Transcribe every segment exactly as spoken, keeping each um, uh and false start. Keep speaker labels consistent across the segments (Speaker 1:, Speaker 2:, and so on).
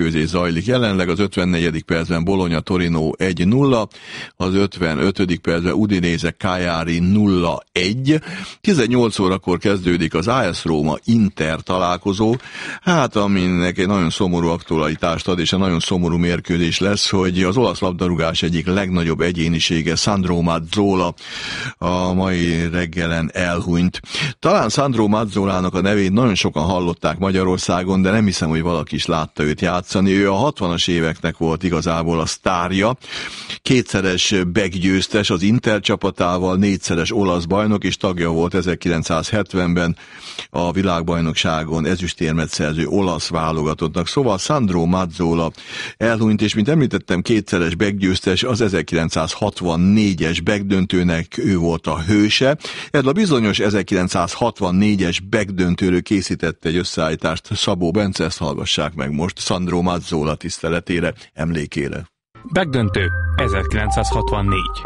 Speaker 1: mérkőzés zajlik jelenleg, az ötvennegyedik percben Bologna Torino egy nulla, az ötvenötödik percben Udinese Cagliari nulla egy, tizennyolc órakor kezdődik az á es Róma Inter találkozó, hát aminek egy nagyon szomorú aktualitást ad, és egy nagyon szomorú mérkőzés lesz, hogy az olasz labdarúgás egyik legnagyobb egyénisége, Sandro Mazzola, a mai reggelen elhunyt. Talán Sandro Mazzolának a nevét nagyon sokan hallották Magyarországon, de nem hiszem, hogy valaki is látta őt játszani. Ő a hatvanas éveknek volt igazából a sztárja. Kétszeres beggyőztes az Inter csapatával, négyszeres olasz bajnok, és tagja volt ezerkilencszázhetvenben a világbajnokságon ezüstérmet szerző olasz válogatottnak. Szóval Sandro Mazzola elhunyt, és mint említettem, kétszeres beggyőztes, az ezerkilencszázhatvannégyes begdöntőnek ő volt a hőse. Ez a bizonyos ezerkilencszázhatvannégyes begdöntőről készítette egy összeállítást Szabó Bence, ezt hallgassák meg most Sandro Mazzola tiszteletére, emlékére.
Speaker 2: Begdöntő ezerkilencszázhatvannégy.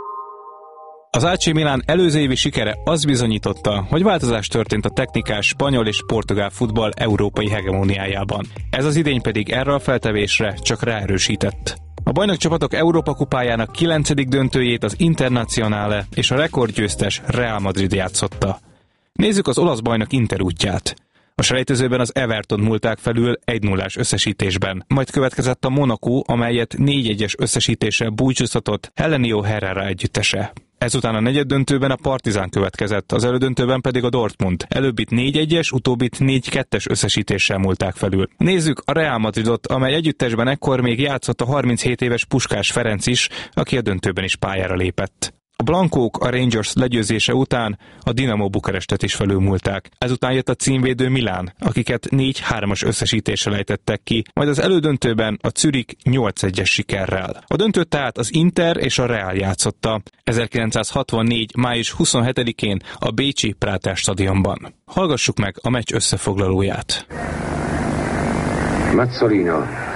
Speaker 2: Az á cé Milán előző évi sikere azt bizonyította, hogy változás történt a technikás spanyol és portugál futball európai hegemóniájában. Ez az idény pedig erre a feltevésre csak ráerősített. A bajnokcsapatok Európa kupájának kilencedik döntőjét az Internazionale és a rekordgyőztes Real Madrid játszotta. Nézzük az olasz bajnok Inter útját. A selejtezőben az Everton múlták felül egy nullás összesítésben, majd következett a Monaco, amelyet négy egyes összesítéssel búcsúztatott Helenio Herrera együttese. Ezután a negyeddöntőben a Partizán következett, az elődöntőben pedig a Dortmund. Előbbit négy egyes, utóbbit négy kettes összesítéssel múlták felül. Nézzük a Real Madridot, amely együttesben ekkor még játszott a harminchét éves Puskás Ferenc is, aki a döntőben is pályára lépett. A Blankók a Rangers legyőzése után a Dinamo Bukarestet is felülmúlták. Ezután jött a címvédő Milán, akiket négy hármas összesítéssel ejtettek ki, majd az elődöntőben a Zürich nyolc egyes sikerrel. A döntőt tehát az Inter és a Real játszotta ezerkilencszázhatvannégy. május huszonhetedikén a bécsi Prater stadionban. Hallgassuk meg a meccs összefoglalóját.
Speaker 3: Mazzolino.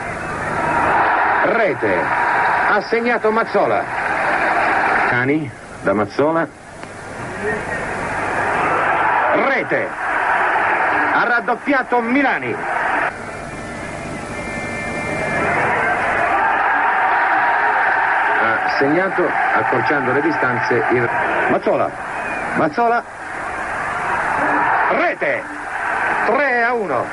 Speaker 3: Rete. Ha segnato Mazzola. Cani da Mazzola. Rete. Ha raddoppiato Milani. Ha segnato, accorciando le distanze, il Mazzola. Mazzola. Rete. tre a uno.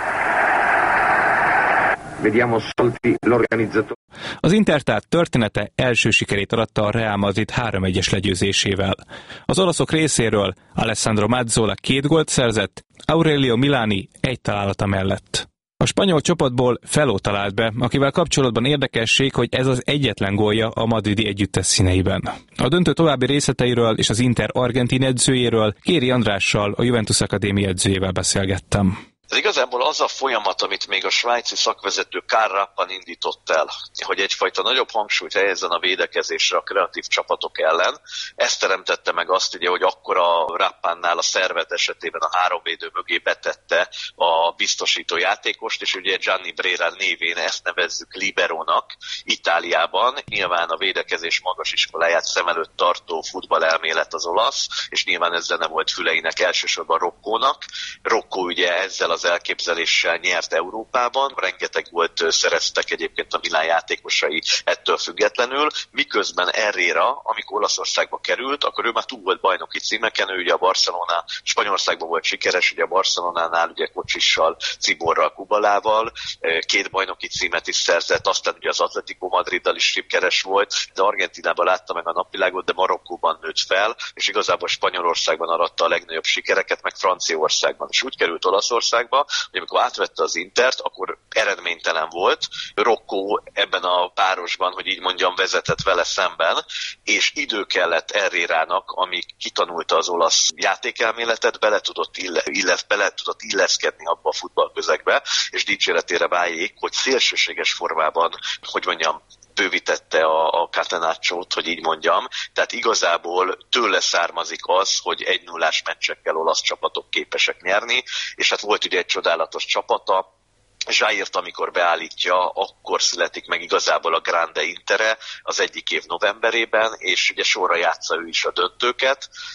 Speaker 3: Vediamo Solti, l'organizzatore.
Speaker 2: Az Inter tehát története első sikerét aratta a Real Madrid három egyes legyőzésével. Az olaszok részéről Alessandro Mazzola két gólt szerzett, Aurelio Milani egy találata mellett. A spanyol csapatból Feló talált be, akivel kapcsolatban érdekesség, hogy ez az egyetlen gólja a madridi együttes színeiben. A döntő további részleteiről és az Inter argentin edzőjéről Kéri Andrással, a Juventus Akadémia edzőjével beszélgettem.
Speaker 4: Ez igazából az a folyamat, amit még a svájci szakvezető Karl Rappan indított el, hogy egyfajta nagyobb hangsúlyt helyezzen a védekezésre a kreatív csapatok ellen. Ez teremtette meg azt, ugye, hogy akkor a Rappannál a Szervet esetében a három védő mögé betette a biztosító játékost, és ugye Gianni Brera névén ezt nevezzük liberónak Itáliában. Nyilván a védekezés magas iskoláját szem előtt tartó futballelmélet az olasz, és nyilván ezzel nem volt füleinek, elsősorban Roccónak. Rocco ugye ezzel az elképzeléssel nyert Európában, rengeteg gólt szereztek egyébként a Milán játékosai ettől függetlenül, miközben Herrera, amikor Olaszországba került, akkor ő már túl volt bajnoki címeken, ő ugye a Barcelona, Spanyolországban volt sikeres, ugye a Barcelonánál ugye Kocsissal, Ciborral, Kubalával, két bajnoki címet is szerzett, aztán ugye az Atletico Madriddal is sikeres volt, de Argentinában látta meg a napvilágot, de Marokkóban nőtt fel, és igazából Spanyolországban aratta a legnagyobb sikereket, meg Franciaországban. És úgy került Olaszországba, hogy amikor átvette az Intert, akkor eredménytelen volt. Rocco ebben a párosban, hogy így mondjam, vezetett vele szemben, és idő kellett Herrerának, ami kitanulta az olasz játékelméletet, bele tudott, ille, illesz, bele tudott illeszkedni abba a futballközegbe, és dicséretére váljék, hogy szélsőséges formában, hogy mondjam, bővítette a, a Catenacciót, hogy így mondjam. Tehát igazából tőle származik az, hogy egy nullás meccsekkel olasz csapatok képesek nyerni, és hát volt ugye egy csodálatos csapata, Zsáírt, amikor beállítja, akkor születik meg igazából a Grande Intere az egyik év novemberében, és ugye sorra játsza ő is a döntőket, és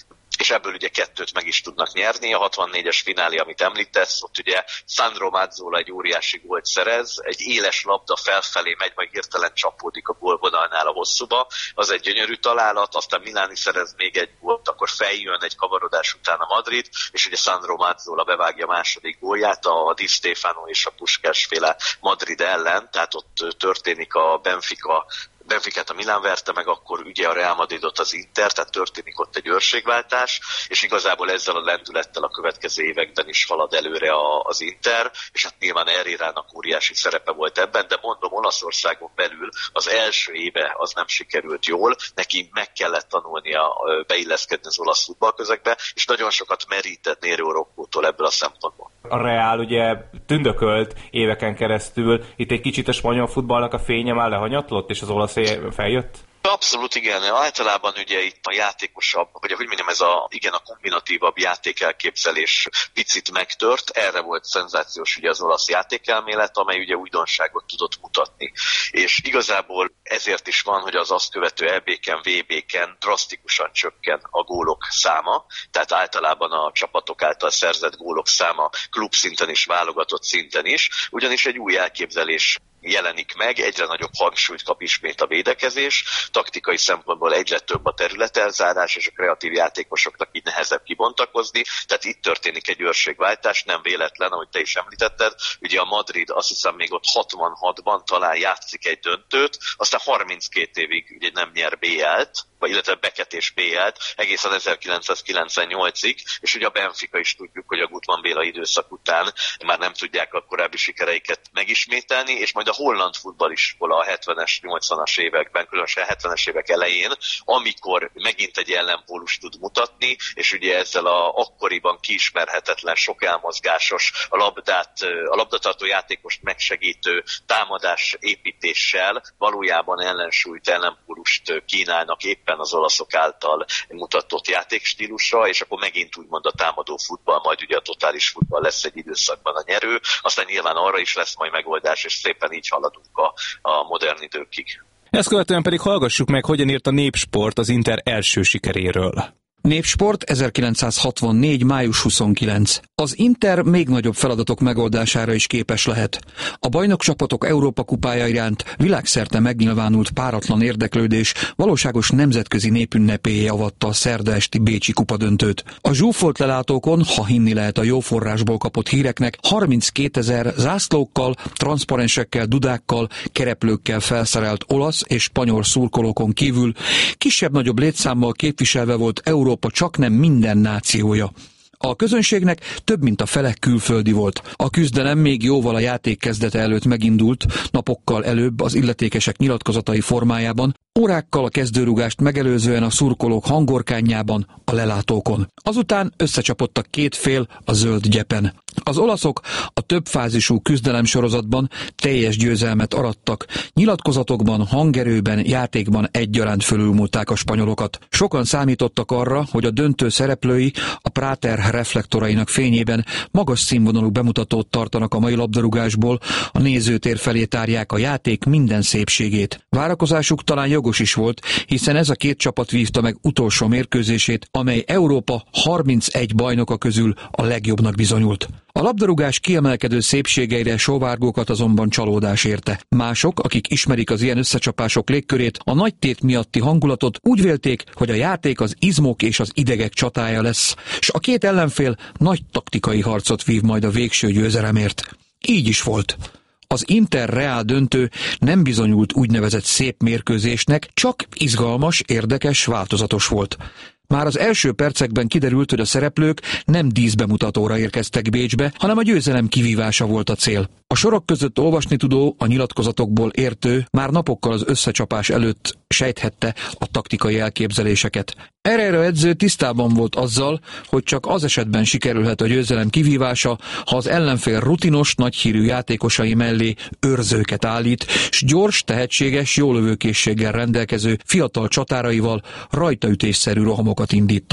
Speaker 4: és ebből ugye kettőt meg is tudnak nyerni. A hatvannégyes finálé, amit említesz, ott ugye Sandro Mazzola egy óriási gólt szerez, egy éles labda felfelé megy, majd hirtelen csapódik a gólvonalnál a hosszúba, az egy gyönyörű találat, aztán Milani szerez még egy gólt, akkor feljön egy kavarodás után a Madrid, és ugye Sandro Mazzola bevágja a második gólját a Di Stefano és a Puskás féle Madrid ellen, tehát ott történik a Benfica Benficát a Milán verte meg, akkor ugye a Real Madridot az Inter, tehát történik ott egy őrségváltás, és igazából ezzel a lendülettel a következő években is halad előre a, az Inter, és hát nyilván Herrerának óriási szerepe volt ebben, de mondom, Olaszországon belül az első éve az nem sikerült jól, neki meg kellett tanulnia beilleszkedni az olasz futballközegbe, és nagyon sokat merített Nero Roccótól ebből a szempontból.
Speaker 2: A Real ugye tündökölt éveken keresztül, itt egy kicsit a spanyol futballnak a fénye már lehanyatlott, és az olasz feljött?
Speaker 4: Abszolút igen. Általában ugye itt a játékosabb, vagy ahogy mondjam, ez a, igen, a kombinatívabb játékelképzelés picit megtört. Erre volt szenzációs ugye az olasz játékelmélet, amely ugye újdonságot tudott mutatni. És igazából ezért is van, hogy az azt követő é bé-ken, vé bé-ken drasztikusan csökken a gólok száma, tehát általában a csapatok által szerzett gólok száma klubszinten is, válogatott szinten is, ugyanis egy új elképzelés jelenik meg, egyre nagyobb hangsúlyt kap ismét a védekezés, taktikai szempontból egyre több a területelzárás, és a kreatív játékosoknak így nehezebb kibontakozni, tehát itt történik egy őrségváltás, nem véletlen, ahogy te is említetted, ugye a Madrid azt hiszem még ott hatvanhatban talán játszik egy döntőt, aztán harminckét évig ugye nem nyer bé el-t, vagy illetve Beket és bé el-t, egészen ezerkilencszázkilencvennyolcig, és ugye a Benfica is tudjuk, hogy a Gutmann Béla időszak után már nem tudják a korábbi sikereiket megismételni, és majd a holland futballiskola a hetvenes, nyolcvanas években, különösen a hetvenes évek elején, amikor megint egy ellenpólust tud mutatni, és ugye ezzel a akkoriban kiismerhetetlen, sok elmozgásos, a labdát, a labdatartó játékost megsegítő támadás építéssel valójában ellensúlyt, ellenpólust kínálnak éppen az olaszok által mutatott játékstílusra, és akkor megint úgymond a támadó futball, majd ugye a totális futball lesz egy időszakban a nyerő, aztán nyilván arra is lesz majd megoldás, és szépen így haladunk a, a modern időkig.
Speaker 2: Ezt követően pedig hallgassuk meg, hogyan írt a Népsport az Inter első sikeréről.
Speaker 5: Népsport, ezerkilencszázhatvannégy. május huszonkilenc. Az Inter még nagyobb feladatok megoldására is képes lehet. A bajnokcsapatok Európa kupája iránt világszerte megnyilvánult páratlan érdeklődés valóságos nemzetközi népünnepélyé avatta a szerda esti bécsi kupadöntőt. A zsúfolt lelátókon, ha hinni lehet a jó forrásból kapott híreknek, harminckétezer zászlókkal, transzparensekkel, dudákkal, kereplőkkel felszerelt olasz és spanyol szurkolókon kívül kisebb-nagyobb létszámmal képviselve volt Európa csaknem minden nációja. A közönségnek több mint a fele külföldi volt. A küzdelem még jóval a játék kezdete előtt megindult, napokkal előbb az illetékesek nyilatkozatai formájában, órákkal a kezdőrugást megelőzően a szurkolók hangorkányában, a lelátókon. Azután összecsapottak két fél a zöld gyepen. Az olaszok a többfázisú küzdelemsorozatban teljes győzelmet arattak, nyilatkozatokban, hangerőben, játékban egyaránt fölülmúlták a spanyolokat. Sokan számítottak arra, hogy a döntő szereplői a Prater reflektorainak fényében magas színvonalú bemutatót tartanak a mai labdarúgásból, a nézőtér felé tárják a játék minden szépségét. Várakozásuk talán jogos is volt, hiszen ez a két csapat vívta meg utolsó mérkőzését, amely Európa harmincegy bajnoka közül a legjobbnak bizonyult. A labdarúgás kiemelkedő szépségeire sóvárgókat azonban csalódás érte. Mások, akik ismerik az ilyen összecsapások légkörét, a nagy tét miatti hangulatot úgy vélték, hogy a játék az izmok és az idegek csatája lesz, s a két ellenfél nagy taktikai harcot vív majd a végső győzelemért. Így is volt. Az Inter-Real döntő nem bizonyult úgynevezett szép mérkőzésnek, csak izgalmas, érdekes, változatos volt. Már az első percekben kiderült, hogy a szereplők nem díszbemutatóra érkeztek Bécsbe, hanem a győzelem kivívása volt a cél. A sorok között olvasni tudó, a nyilatkozatokból értő már napokkal az összecsapás előtt sejthette a taktikai elképzeléseket. Herrera edző tisztában volt azzal, hogy csak az esetben sikerülhet a győzelem kivívása, ha az ellenfél rutinos, nagyhírű játékosai mellé őrzőket állít, s gyors, tehetséges, jólövőkészséggel rendelkező fiatal csatáraival rajtaütésszerű rohamokat indítat.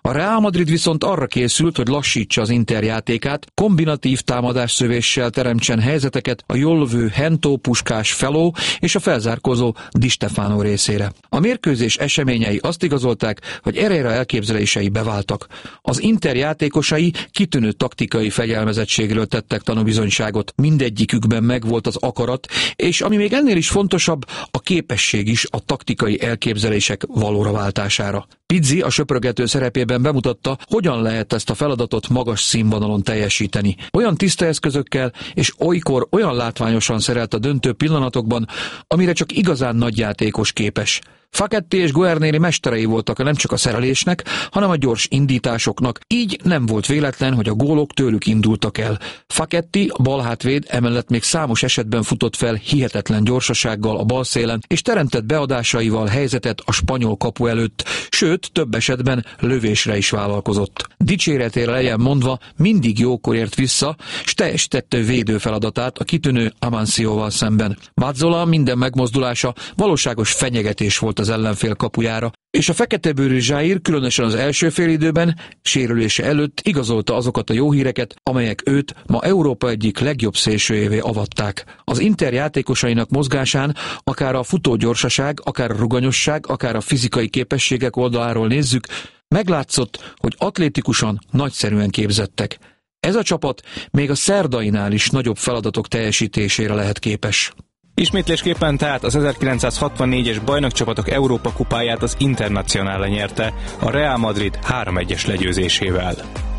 Speaker 5: A Real Madrid viszont arra készült, hogy lassítsa az Inter játékát, kombinatív támadásszövéssel teremtsen helyzeteket a jól lövő Hentó, Puskás, Feló és a felzárkózó Di Stefano részére. A mérkőzés eseményei azt igazolták, hogy Herrera elképzelései beváltak. Az Inter játékosai kitűnő taktikai fegyelmezettségről tettek tanúbizonyságot. Mindegyikükben megvolt az akarat, és ami még ennél is fontosabb, a képesség is a taktikai elképzelések valóra váltására. Pizzi a söprögető szerepében bemutatta, hogyan lehet ezt a feladatot magas színvonalon teljesíteni. Olyan tiszta eszközökkel és olykor olyan látványosan szerelt a döntő pillanatokban, amire csak igazán nagy játékos képes. Facchetti és Guarneri mesterei voltak nem csak a szerelésnek, hanem a gyors indításoknak, így nem volt véletlen, hogy a gólok tőlük indultak el. Facchetti, a balhátvéd, emellett még számos esetben futott fel hihetetlen gyorsasággal a balszélen, és teremtett beadásaival helyzetet a spanyol kapu előtt, sőt, több esetben lövésre is vállalkozott. Dicséretére legyen mondva, mindig jókor ért vissza, s teljesítette védő feladatát a kitűnő Amancióval szemben. Mazzola minden megmozdulása valóságos fenyegetés volt az ellenfél kapujára, és a feketebőrű Jair különösen az első félidőben sérülése előtt igazolta azokat a jó híreket, amelyek őt ma Európa egyik legjobb szélsőjévé avatták. Az Inter játékosainak mozgásán akár a futógyorsaság, akár a ruganyosság, akár a fizikai képességek oldaláról nézzük, meglátszott, hogy atlétikusan nagyszerűen képzettek. Ez a csapat még a szerdainál is nagyobb feladatok teljesítésére lehet képes.
Speaker 2: Ismétlésképpen tehát az ezerkilencszázhatvannégyes bajnokcsapatok Európa kupáját az Internacionale nyerte a Real Madrid három egyes legyőzésével.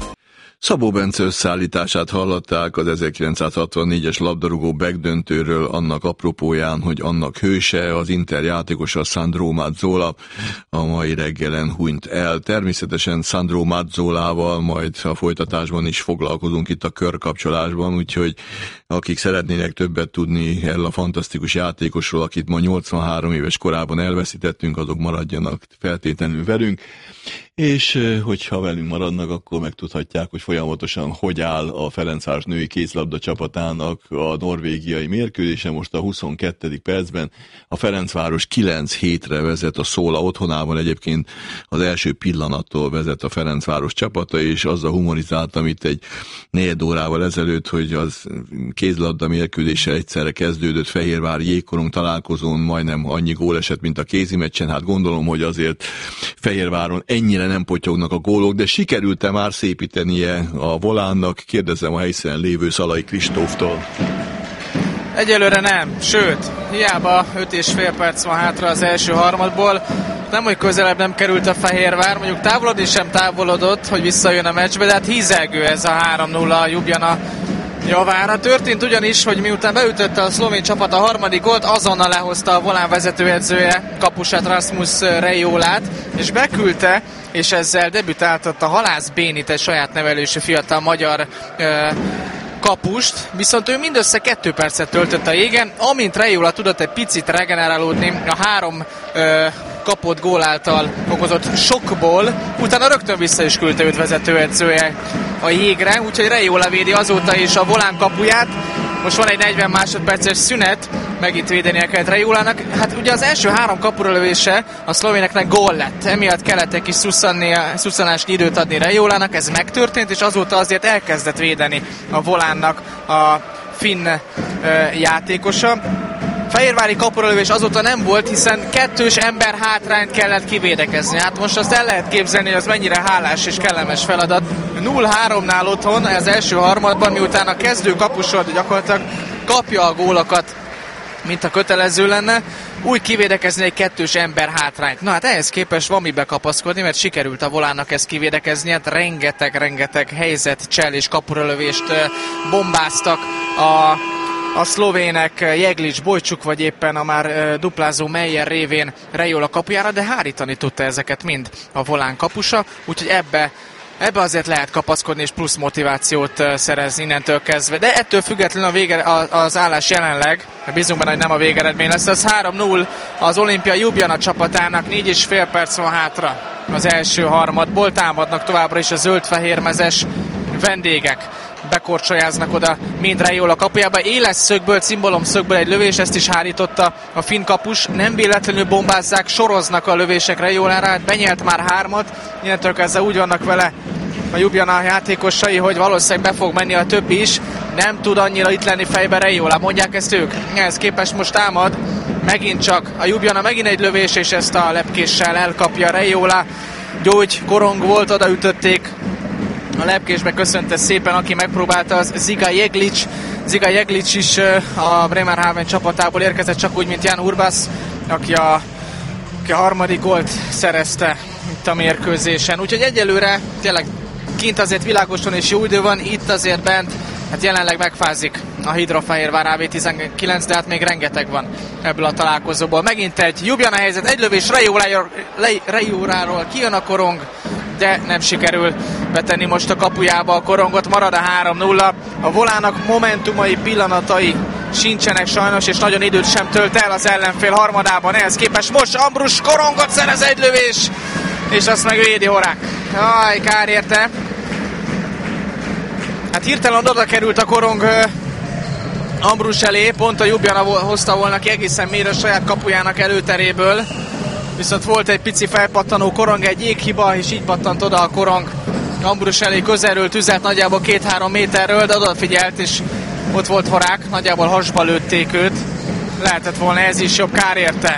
Speaker 1: Szabó Bence összeállítását hallották az ezerkilencszázhatvannégyes labdarúgó begdöntőről annak apropóján, hogy annak hőse, az Inter játékosa Sandro Mazzola a mai reggelen hunyt el. Természetesen Sandro Mazzolával majd a folytatásban is foglalkozunk itt a körkapcsolásban, úgyhogy akik szeretnének többet tudni erről a fantasztikus játékosról, akit ma nyolcvanhárom éves korában elveszítettünk, azok maradjanak feltétlenül velünk. És hogyha velünk maradnak, akkor megtudhatják, hogy folyamatosan hogy áll a Ferencváros női kézlabda csapatának a norvégiai mérkőzése. Most a huszonkettedik percben a Ferencváros kilenc hétre vezet a Szóla otthonában, egyébként az első pillanattól vezet a Ferencváros csapata, és azzal humorizáltam itt egy négy órával ezelőtt, hogy az kézlabda mérkőzése egyszerre kezdődött Fehérvári jégkorong találkozón, majdnem annyi gól esett, mint a kézi meccsen. Hát gondolom, hogy azért Fehérváron ennyire nem potyognak a gólok, de sikerült-e már szépítenie a volánnak? Kérdezem a helyszínen lévő Szalai Kristóftól.
Speaker 6: Egyelőre nem, sőt, hiába öt és fél perc van hátra az első harmadból, nem, hogy közelebb nem került a Fehérvár, mondjuk távolodni sem távolodott, hogy visszajön a meccsbe, de hát hízelgő ez a három nulla a Ljubljana javára. Történt ugyanis, hogy miután beütötte a szlovén csapat a harmadik gólt, azonnal lehozta a volán vezetőedzője, kapusát Rasmus Rejólát, és beküldte, és ezzel debütáltatta Halász Bénit, egy saját nevelésű fiatal magyar ö, kapust, viszont ő mindössze kettő percet töltött a jégen, amint Rejóla tudott egy picit regenerálódni a három ö, kapott gól által okozott sokból, utána rögtön vissza is küldte őt vezetőedzője a jégre, úgyhogy Rejóla védi azóta is a volán kapuját. Most van egy negyven másodperces szünet, megint védenie kellett Rejólának. Hát ugye az első három kapuralövése a szlovéneknek gól lett, emiatt kellett egy kis szusszanásnyi időt adni Rejólának, ez megtörtént, és azóta azért elkezdett védeni a volánnak a finn ö, játékosa. Fehérvári kapuralövés azóta nem volt, hiszen kettős ember hátrányt kellett kivédekezni. Hát most azt el lehet képzelni, hogy az mennyire hálás és kellemes feladat. nulla háromnál otthon az első harmadban, miután a kezdő kapusod gyakorlatilag kapja a gólokat, mint a kötelező lenne, úgy kivédekezni egy kettős ember hátrányt. Na hát ehhez képest van mibe kapaszkodni, mert sikerült a volánnak ezt kivédekezni, hát rengeteg-rengeteg helyzet, csel és kapuralövést bombáztak a a szlovének, Jeglic, Bojcsuk, vagy éppen a már duplázó Meyer révén Rejóla kapujára, de hárítani tudta ezeket mind a volán kapusa, úgyhogy ebbe, ebbe azért lehet kapaszkodni és plusz motivációt szerezni innentől kezdve. De ettől függetlenül a vége, az állás jelenleg, bízunk benne, hogy nem a végeredmény lesz, az három null az Olimpia Ljubljana csapatának, négy és fél perc van hátra az első harmadból, támadnak továbbra is a zöld-fehérmezes vendégek. bekorcsolyáznak oda mind Reiola kapujába. Éles szögből, cimbolom szögből egy lövés, ezt is hárította a finn kapus. Nem véletlenül bombázzák, soroznak a lövések Reiolára, hát benyelt már hármat, innentől kezdve úgy vannak vele a Ljubljana játékosai, hogy valószínűleg be fog menni a többi is. Nem tud annyira itt lenni fejbe Reiola, mondják ezt ők. Ehhez képest most támad, megint csak a Ljubljana, megint egy lövés, és ezt a lepkéssel elkapja Reiola. Gyógy korong volt, odaütötték. A lepkésbe köszönte szépen, aki megpróbálta, az Ziga Jeglic. Ziga Jeglic is a Bremerhaven csapatából érkezett, csak úgy, mint Jan Urbas, aki a, aki a harmadik gólt szerezte itt a mérkőzésen. Úgyhogy egyelőre tényleg kint azért világosan és jó idő van, itt azért bent, hát jelenleg megfázik a Hidrofehérvár á vé tizenkilenc, de hát még rengeteg van ebből a találkozóból. Megint egy Ljubljana helyzet, egy lövés Reioláról, kijön a korong, de nem sikerül betenni most a kapujába a korongot, marad a három nulla. A Volának momentumai, pillanatai sincsenek sajnos, és nagyon időt sem tölt el az ellenfél harmadában. Ehhez képest most Ambrus korongot szerez, egy lövés, és azt meg védi Horák. Jaj, kár érte. Hát hirtelen oda került a korong Ambrus elé, pont a Ljubljana hozta volna ki egészen mélyre a saját kapujának előteréből. Viszont volt egy pici felpattanó korong, egy jéghiba, és így pattant oda a korong Ambrus elé, közelről tüzelt nagyjából két-három méterről, de odafigyelt, és ott volt Horák, nagyjából hasba lőtték őt. Lehetett volna ez is jobb, kár érte.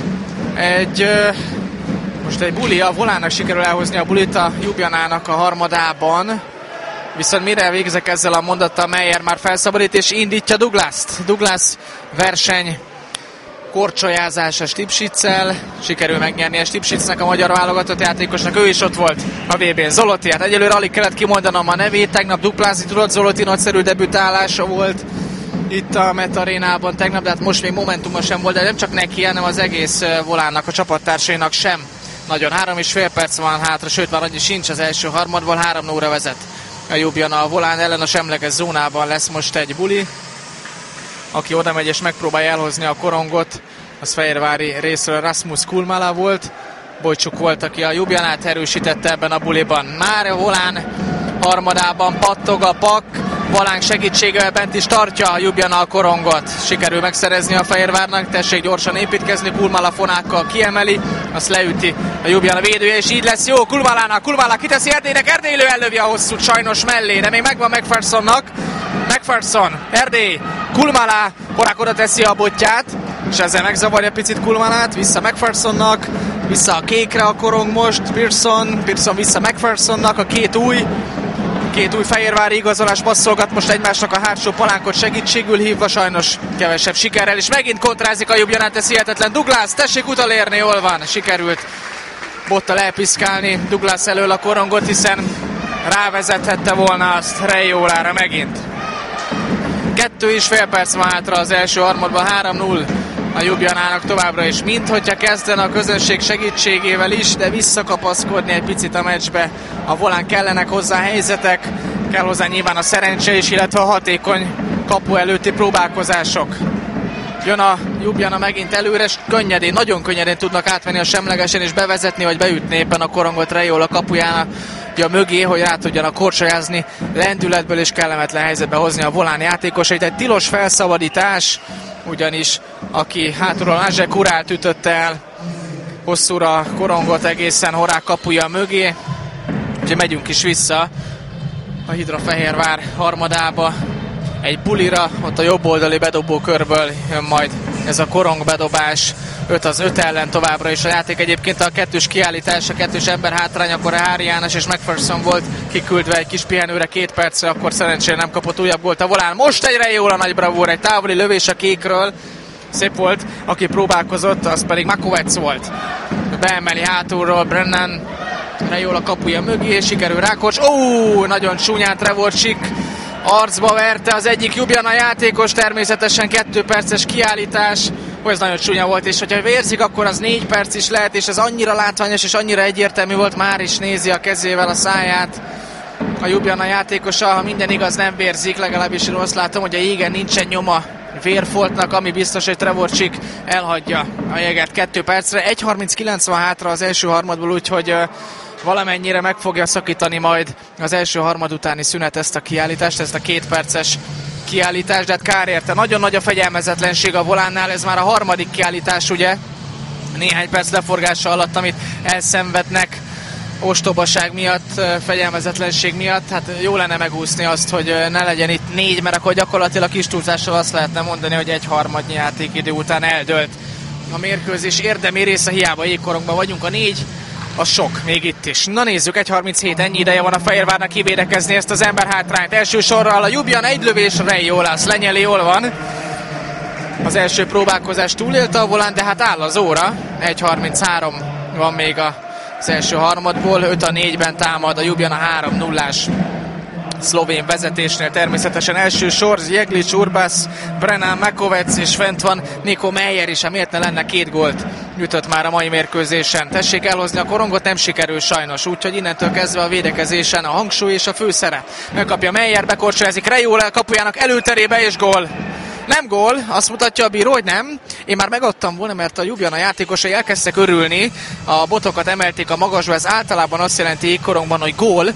Speaker 6: Egy... Most egy buli, a Volának sikerül elhozni a bulit a Ljubljanának a harmadában. Viszont mire végzek ezzel a mondattal, Meyer már felszabadít és indítja Douglas-t. Douglas verseny korcsolyázás a Stipschitzel. Sikerül megnyerni a Stipschitznek, a magyar válogatott játékosnak, ő is ott volt a vé bén. Zoloti, hát egyelőre alig kellett kimondanom a nevét, tegnap duplázni tudott, Zoloti nagyszerű debütálása volt itt a Met Arénában tegnap, de hát most még momentuma sem volt, de nem csak neki, hanem az egész Volánnak, a csapattársainak sem. Nagyon három és fél perc van hátra, sőt már annyi sincs az első harmadból, három nulla vezet a Ljubljana a Volán ellen, a semleges zónában lesz most egy buli, aki oda megy és megpróbálja elhozni a korongot, az fehérvári részről Rasmus Kulmala volt, Bojcsuk volt, aki a Ljubljanát erősítette ebben a buliban. Már a Volán harmadában pattog a pak, Volán segítségével bent is tartja a Ljubljana a korongot. Sikerül megszerezni a Fehérvárnak, tessék gyorsan építkezni, Kulmala fonákkal kiemeli, azt leüti a Ljubljana védője, és így lesz jó Kulmalának. Kulmala kiteszi Erdélynek, Erdélylő ellövi a hosszút sajnos mellé, de még megvan McPhersonnak. McPherson, Erdély, Kulmala, Horák oda teszi a botját, és ezzel megzavarja picit Kulmalát, vissza McPhersonnak, vissza a kékre a korong most, Pearson, Pearson vissza McPhersonnak, a két új, két új fehérvári igazolás passzolgat most egymásnak a hátsó palánkot segítségül hívva, sajnos kevesebb sikerrel, és megint kontrázik a Ljubljana, ez hihetetlen. Douglas, tessék utalérni, jól van, sikerült bottal elpiszkálni Douglas elől a korongot, hiszen rávezethette volna azt Reiolára megint. Kettő és fél perc van hátra az első harmadban, három null a Ljubjanának továbbra is, minthogyha kezdene a közönség segítségével is, de visszakapaszkodni egy picit a meccsbe. A Volán kellenek hozzá helyzetek, kell hozzá nyilván a szerencse is, illetve a hatékony kapu előtti próbálkozások. Jön a Ljubljana megint előre, és könnyedén, nagyon könnyedén tudnak átvenni a semlegesen és bevezetni, vagy beütni éppen a korongot Reiola kapujának mögé, hogy rá tudjanak korcsolyázni, lendületből és kellemetlen helyzetbe hozni a Volán játékosait. Egy tilos felszabadítás, ugyanis aki hátulról Ázse Kurált ütötte el hosszúra a korongot egészen Horák kapuja mögé. Úgyhogy megyünk is vissza a Hidrofehérvár harmadába. Egy bulira, ott a jobb oldali bedobó körből jön majd ez a korong bedobás. öt az öt ellen továbbra is a játék. Egyébként a kettős kiállítás, a kettős ember hátrány, akkor a Hári János és McPherson volt kiküldve egy kis pihenőre két percre, akkor szerencsére nem kapott újabb gólt a Volán. Most egy Reiola nagy bravúr, egy távoli lövés a kékről. Szép volt, aki próbálkozott, az pedig Makovec volt. Beemeli hátulról Brennan Reiola kapuja mögé, és sikerül rákocs. Ó, nagyon csúnyán Trevorcsik arcba verte az egyik Ljubljana játékos, természetesen kettő perces kiállítás. Ó, ez nagyon csúnya volt, és hogyha vérzik, akkor az négy perc is lehet, és ez annyira látványos és annyira egyértelmű volt, már is nézi a kezével a száját a Ljubljana játékosa. Ha minden igaz, nem vérzik, legalábbis én azt látom, hogy a jégen nincsen nyoma vérfoltnak, ami biztos, hogy Trevorcsik elhagyja a jeget kettő percre. egy harminckilenc van hátra az első harmadból, úgyhogy valamennyire meg fogja szakítani majd az első harmad utáni szünet ezt a kiállítást, ezt a két perces kiállítást, de hát kár érte. Nagyon nagy a fegyelmezetlenség a volánnál, ez már a harmadik kiállítás, ugye? Néhány perc leforgása alatt, amit elszenvednek ostobaság miatt, fegyelmezetlenség miatt. Hát jó lenne megúszni azt, hogy ne legyen itt négy, mert akkor gyakorlatilag kis túlzással azt lehetne mondani, hogy egy harmadnyi játékidő után eldőlt a mérkőzés érdemi része, hiába jégkorongban vagyunk, a négy a sok, még itt is. Na nézzük, egy harminchét, ennyi ideje van a Fehérvárnak kivédekezni ezt az ember hátrányt. Első sorral a Ljubljana egy lövés, Rejolász lenyeli, jól van. Az első próbálkozást túlélte a volán, de hát áll az óra. egy harminchárom van még az első harmadból, öt a négyben támad a Ljubljana három nullás szlovén vezetésnél. Természetesen első sor, Jeglic, Urbász, Brennan, Makovec, és fent van Nico Meyer is, miért ne lenne két gólt ütött már a mai mérkőzésen. Tessék elhozni a korongot, nem sikerül sajnos, úgyhogy innentől kezdve a védekezésen a hangsúly és a főszerep. Megkapja Meyer, bekorcsolázik Rejola kapujának előterébe, és gól. Nem gól, azt mutatja a bíró, hogy nem. Én már megadtam volna, mert a Ljubljana játékosai elkezdtek örülni, a botokat emelték a magasba, ez általában azt jelenti jégkorongban, hogy gól,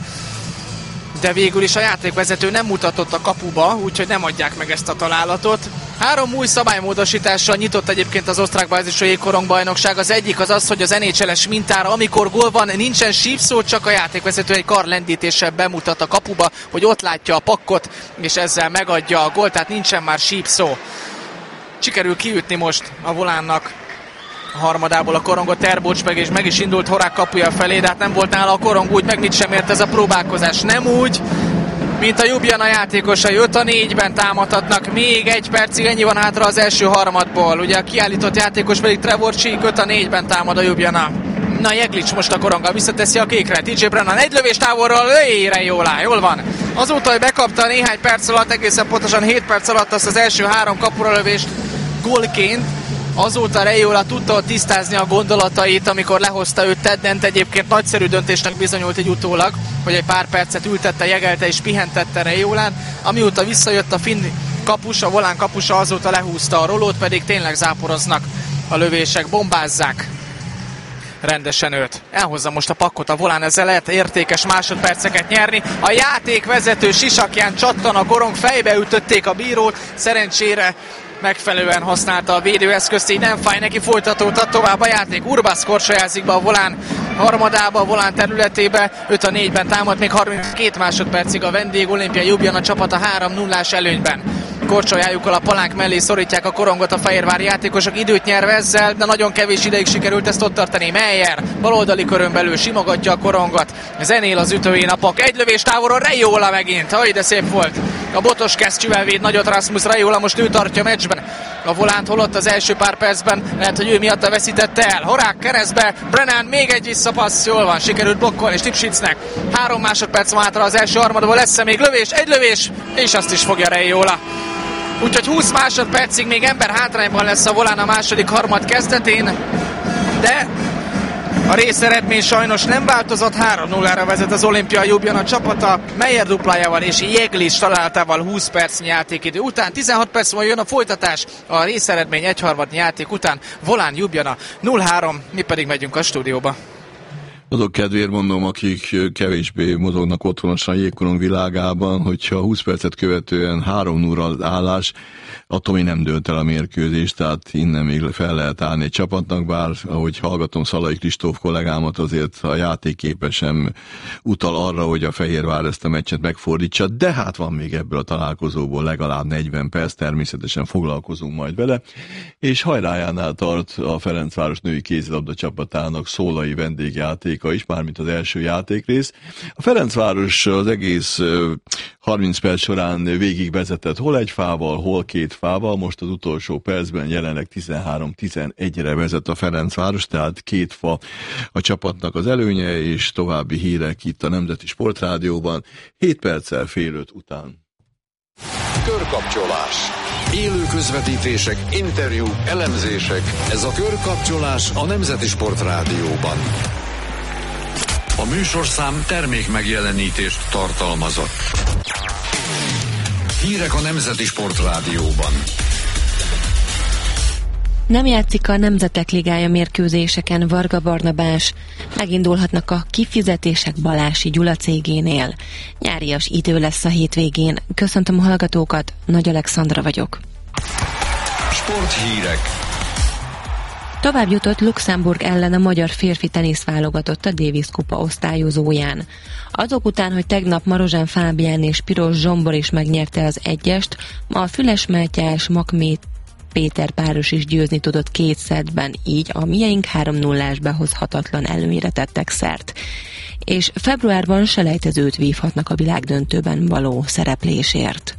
Speaker 6: de végül is a játékvezető nem mutatott a kapuba, úgyhogy nem adják meg ezt a találatot. Három új szabálymódosítással nyitott egyébként az osztrák bázisú jégkorongbajnokság. Az egyik az az, hogy az en há el-es mintára, amikor gól van, nincsen sípszó, csak a játékvezető egy karlendítéssel bemutat a kapuba, hogy ott látja a pakkot, és ezzel megadja a gólt, tehát nincsen már sípszó. Sikerül kiütni most a volánnak a harmadából a korongot, Terbocs meg, és meg is indult Horák kapuja felé, de hát nem volt nála a korong, úgy meg mit sem ért ez a próbálkozás. Nem úgy, mint a Ljubljana játékosai. öt a négyben támadhatnak, még egy percig, ennyi van hátra az első harmadból. Ugye a kiállított játékos pedig Trevor Csík, öt a négyben támad a Ljubljana. Na, Jeglic most a koronggal visszateszi a kékre, té jé Brennan egy lövés távolról, éjre jól áll, jól van. Azóta, hogy bekapta néhány perc alatt, egészen pontosan hét perc alatt azt az első három kapura lövést gólként, azóta Rejola tudta tisztázni a gondolatait, amikor lehozta őt Teddent. Egyébként nagyszerű döntésnek bizonyult egy utólag, hogy egy pár percet ültette, jegelte és pihentette Rejolán. Amióta visszajött a finn kapus, a volán kapusa, azóta lehúzta a rolót, pedig tényleg záporoznak a lövések, bombázzák rendesen őt. Elhozza most a pakkot a volán, ezzel lehet értékes másodperceket nyerni. A játékvezető sisakján csattan a korong, fejbe ütötték a bírót, szerencsére megfelelően használta a védőeszközt, így nem fáj neki, folytatódott tovább a játék. Urbász korcsolyázik be a volán harmadába, a volán területébe, öt a négyben támad, még harminckét másodpercig a vendég olimpiai Ljubljana csapata három nullás előnyben. Korcsolyájukkal a palánk mellé szorítják a korongot a fehérvári játékosok, időt nyerve ezzel, de nagyon kevés ideig sikerült ezt ott tartani. Meyer baloldali körön belül simogatja a korongot, zenél az ütőjén a pak, egy lövés távolról, Rejola megint, hogy de szép volt. A botos kesztyűvel véd nagyot Rasmus Rejola, most ő tartja meccsben a volánt, holott az első pár percben lehet, hogy ő miatta veszítette el. Horák keresztbe, Brennan még egy visszapassz, jól van, sikerült blokkolni Stipšićnek. Három másodperc van hátra az első harmadból, lesz még lövés, egy lövés, és azt is fogja Rejola. Úgyhogy húsz másodpercig még ember hátrányban lesz a volán a második harmad kezdetén, de a részeredmény sajnos nem változott, három nullára vezet az Olimpia Ljubljana csapata, Meyer duplájával és Jeglic találtával húsz percnyi játékidő után. tizenhat perc múlva jön a folytatás, a részeredmény egyharmadnyi játék után, volán Ljubljana nulla három, mi pedig megyünk a stúdióba.
Speaker 1: Azok kedvéért mondom, akik kevésbé mozognak otthonosan jégkorong világában, hogyha húsz percet követően három nulla az állás, attól még nem dőlt el a mérkőzés, tehát innen még fel lehet állni egy csapatnak, bár ahogy hallgatom Szalai Kristóf kollégámat, azért a játékképe sem utal arra, hogy a Fehérvár ezt a meccset megfordítsa, de hát van még ebből a találkozóból legalább negyven perc, természetesen foglalkozunk majd vele, és hajrájánál tart a Ferencváros női kézilabda csapatának Szólai vendégjáték is, mármint az első játékrész. A Ferencváros az egész harminc perc során végig vezetett hol egy fával, hol két fával, most az utolsó percben jelenleg tizenhárom tizenegyre vezet a Ferencváros, tehát két fa a csapatnak az előnye, és további hírek itt a Nemzeti Sportrádióban, hét perccel fél öt után.
Speaker 7: Körkapcsolás. Élő közvetítések, interjúk, elemzések. Ez a Körkapcsolás a Nemzeti Sportrádióban. A műsorszám termék megjelenítést tartalmazott. Hírek a Nemzeti Sportrádióban.
Speaker 8: Nem játszik a Nemzetek Ligája mérkőzéseken Varga Barnabás, megindulhatnak a kifizetések Balási Gyula cégénél. Nyárias idő lesz a hétvégén. Köszöntöm a hallgatókat, Nagy Alexandra vagyok.
Speaker 7: Sporthírek.
Speaker 8: Tovább jutott Luxemburg ellen a magyar férfi teniszválogatott a Davis kupa osztályozóján. Azok után, hogy tegnap Marozsán Fábián és Piros Zsombor is megnyerte az egyest, ma a Füles Mátyás Makmét Péter páros is győzni tudott két szettben, így a mieink három nullás behozhatatlan előnyre tettek szert. És februárban selejtezőt vívhatnak a világdöntőben való szereplésért.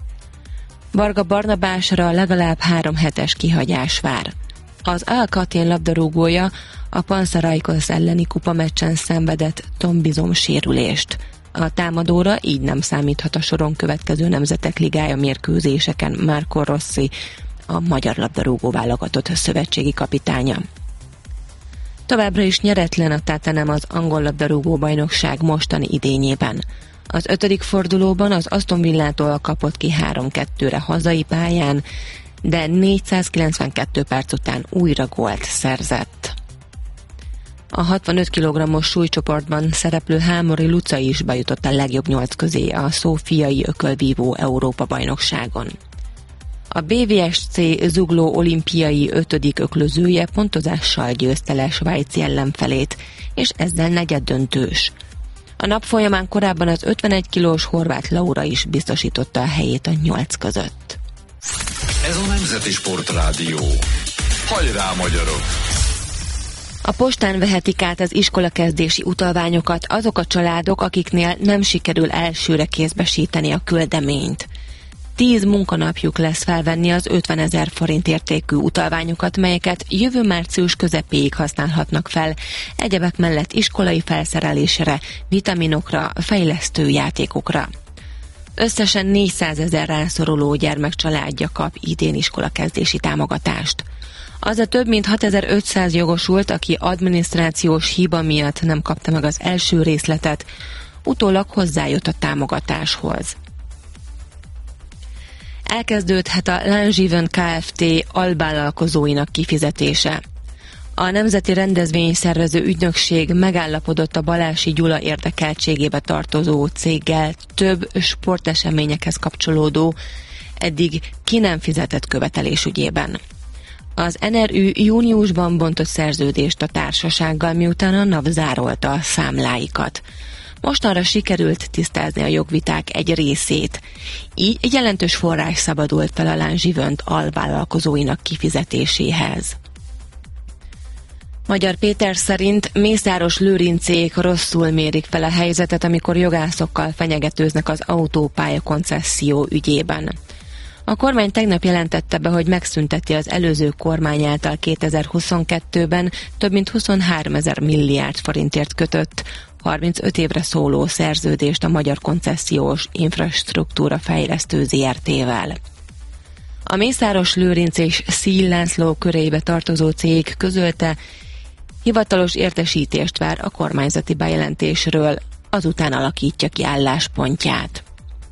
Speaker 8: Varga Barnabásra legalább három hetes kihagyás vár. Az Al-Katin labdarúgója a Panathinaikos elleni kupameccsen szenvedett tombizom sérülést. A támadóra így nem számíthat a soron következő Nemzetek Ligája mérkőzéseken Marco Rossi, a magyar labdarúgó válogatott szövetségi kapitánya. Továbbra is nyeretlen a Tottenham az angol labdarúgó bajnokság mostani idényében. Az ötödik fordulóban az Aston Villától kapott ki három kettőre hazai pályán, de négyszázkilencvenkettő perc után újra gólt szerzett. A hatvanöt kilogrammos súlycsoportban szereplő Hámori Luca is bejutott a legjobb nyolc közé a szófiai ökölvívó Európa-bajnokságon. A bé vé es cé zugló olimpiai ötödik öklözője pontozással győzte le svájci ellenfelét, és ezzel negyeddöntős. A nap folyamán korábban az ötvenegy kilós Horváth Laura is biztosította a helyét a nyolc között.
Speaker 7: Ez a Nemzeti Sportrádió. Hajrá, magyarok!
Speaker 8: A postán vehetik át az iskolakezdési utalványokat azok a családok, akiknél nem sikerül elsőre kézbesíteni a küldeményt. Tíz munkanapjuk lesz felvenni az ötvenezer forint értékű utalványokat, melyeket jövő március közepéig használhatnak fel, egyebek mellett iskolai felszerelésre, vitaminokra, fejlesztő játékokra. Összesen négyszázezer rászoruló gyermekcsaládja kap idén iskolakezdési támogatást. Az a több mint hatezer-ötszáz jogosult, aki adminisztrációs hiba miatt nem kapta meg az első részletet, utólag hozzájött a támogatáshoz. Elkezdődhet a Langevin Kft. Alvállalkozóinak kifizetése. A Nemzeti Rendezvényszervező Ügynökség megállapodott a Balási Gyula érdekeltségébe tartozó céggel több sporteseményekhez kapcsolódó, eddig ki nem fizetett követelés ügyében. Az en er ü júniusban bontott szerződést a társasággal, miután a NAV zárolta a számláikat. Mostanra sikerült tisztázni a jogviták egy részét. Így egy jelentős forrás szabadult fel a Langevin alvállalkozóinak kifizetéséhez. Magyar Péter szerint Mészáros Lőrincék rosszul mérik fel a helyzetet, amikor jogászokkal fenyegetőznek az autópálya koncesszió ügyében. A kormány tegnap jelentette be, hogy megszünteti az előző kormány által kétezer-huszonkettőben több mint huszonháromezer milliárd forintért kötött harmincöt évre szóló szerződést a Magyar Koncesziós Infrastruktúra Fejlesztő zé er té-vel. A Mészáros Lőrinc és Szíj László körébe tartozó cég közölte, hivatalos értesítést vár a kormányzati bejelentésről, azután alakítja ki álláspontját.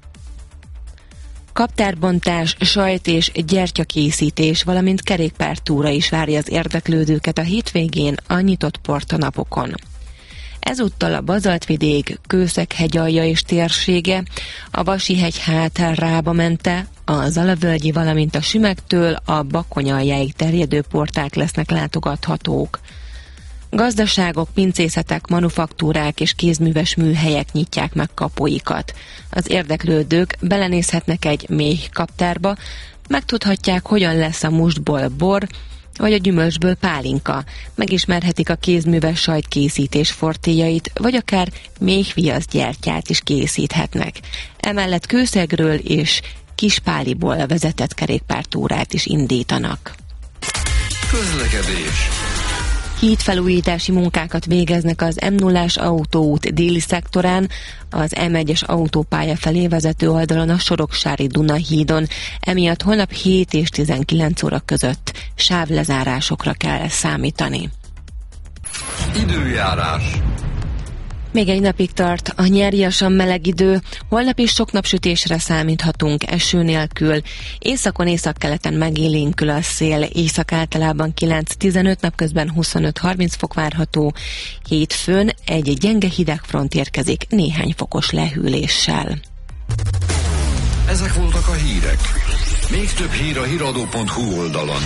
Speaker 8: Kaptárbontás, sajt és gyertyakészítés, valamint kerékpártúra is várja az érdeklődőket a hétvégén a nyitott portanapokon. Ezúttal a Bazaltvidék, Kőszeg-hegyalja és térsége, a Vasi-hegy hátrába mente, a Zalavölgyi, valamint a Sümegtől a Bakonyaljáig terjedő porták lesznek látogathatók. Gazdaságok, pincészetek, manufaktúrák és kézműves műhelyek nyitják meg kapuikat. Az érdeklődők belenézhetnek egy mély kaptárba, megtudhatják, hogyan lesz a mustból bor, vagy a gyümölcsből pálinka, megismerhetik a kézműves sajtkészítés fortéjait, vagy akár méhviasz gyertyát is készíthetnek. Emellett Kőszegről és Kispáliból vezetett kerékpártúrát is indítanak.
Speaker 7: Közlekedés.
Speaker 8: Hídfelújítási munkákat végeznek az em nullás autóút déli szektorán, az em egyes autópálya felé vezető oldalon a Soroksári Duna hídon, emiatt holnap hét és tizenkilenc óra között sávlezárásokra kell számítani.
Speaker 7: Időjárás.
Speaker 8: Még egy napig tart a nyáriasan meleg idő, holnap is sok napsütésre számíthatunk eső nélkül. Északon, északkeleten megélénkül a szél, észak általában kilenc-tizenöt, napközben huszonöt-harminc fok várható. Hétfőn egy gyenge hidegfront érkezik néhány fokos lehűléssel.
Speaker 7: Ezek voltak a hírek. Még több hír a híradó pont hu oldalon.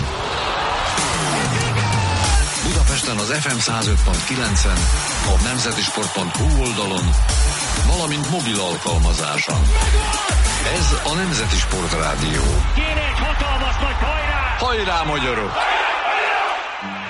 Speaker 7: Budapesten az ef em száz öt pont kilencen, a nemzetisport pont hu oldalon, valamint mobil alkalmazáson. Ez a Nemzeti Sport Rádió.
Speaker 9: Kéne egy hatalmas nagy hajrá!
Speaker 7: Hajrá, magyarok!